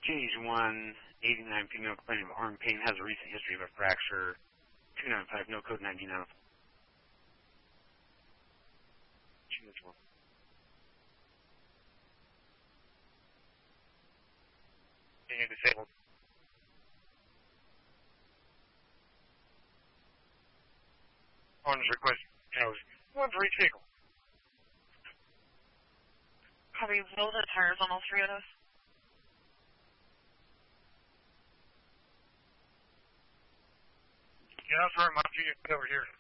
Teenage 1, 89 female complaining of arm pain, has a recent history of a fracture. 295, no code 99. Teenage 1. Being disabled. One's request. One's reach vehicle. Copy, blow the tires on all three of us. Yeah, that's right, my junior over here.